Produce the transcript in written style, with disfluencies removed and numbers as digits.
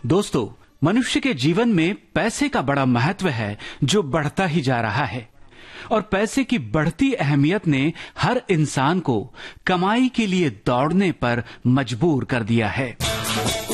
दोस्तों, मनुष्य के जीवन में पैसे का बड़ा महत्व है जो बढ़ता ही जा रहा है और पैसे की बढ़ती अहमियत ने हर इंसान को कमाई के लिए दौड़ने पर मजबूर कर दिया है।